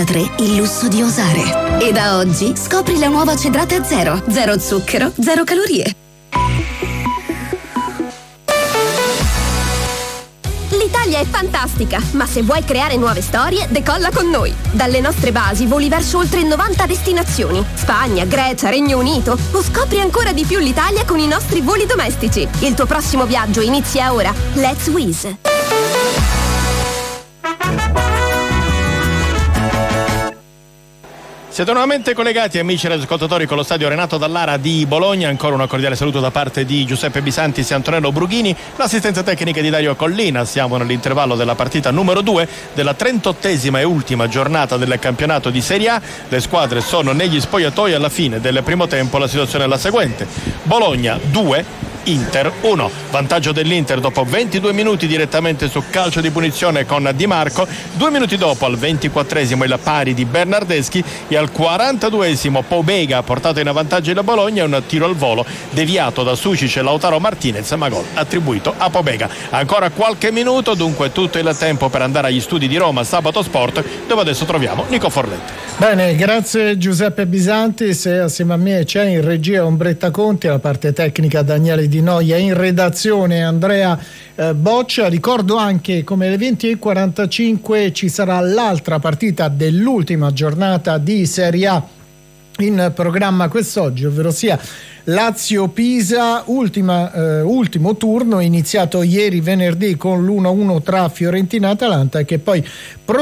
il lusso di osare. E da oggi scopri la nuova Cedrate Zero. Zero zucchero, zero calorie. L'Italia è fantastica, ma se vuoi creare nuove storie, decolla con noi. Dalle nostre basi voli verso oltre 90 destinazioni. Spagna, Grecia, Regno Unito. O scopri ancora di più l'Italia con i nostri voli domestici. Il tuo prossimo viaggio inizia ora. Let's Wizz. Siete nuovamente collegati, amici ascoltatori, con lo stadio Renato Dallara di Bologna. Ancora un cordiale saluto da parte di Giuseppe Bisantis e Antonello Brughini, l'assistenza tecnica di Dario Collina. Siamo nell'intervallo della partita numero 2 della 38esima e ultima giornata del campionato di Serie A. Le squadre sono negli spogliatoi. Alla fine del primo tempo la situazione è la seguente: Bologna 2, Inter 1. Vantaggio dell'Inter dopo 22 minuti direttamente su calcio di punizione con Di Marco. 2 minuti dopo, al 24esimo, il pari di Bernardeschi, e al 42esimo Pobega ha portato in avvantaggio il Bologna. Un tiro al volo deviato da Sucic e Lautaro Martinez, ma gol attribuito a Pobega. Ancora qualche minuto, dunque tutto il tempo per andare agli studi di Roma Sabato Sport, dove adesso troviamo Nico Forletti. Bene, grazie Giuseppe Bisantis. Assieme a me c'è in regia Ombretta Conti, alla parte tecnica Daniele Di Noia, in redazione Andrea Boccia. Ricordo anche come alle 20:45 ci sarà l'altra partita dell'ultima giornata di Serie A in programma quest'oggi, ovvero sia Lazio-Pisa, ultimo turno iniziato ieri venerdì con l'1-1 tra Fiorentina e Atalanta, che poi